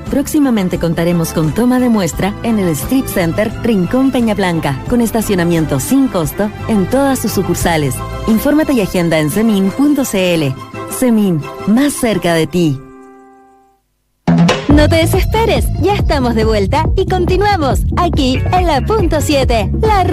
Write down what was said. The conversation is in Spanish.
Próximamente contaremos con toma de muestra en el Strip Center Rincón Peña Blanca, con estacionamiento sin costo en todas sus sucursales. Infórmate y agenda en semin.cl. Semin, más cerca de ti. No te desesperes, ya estamos de vuelta y continuamos aquí en la punto 7.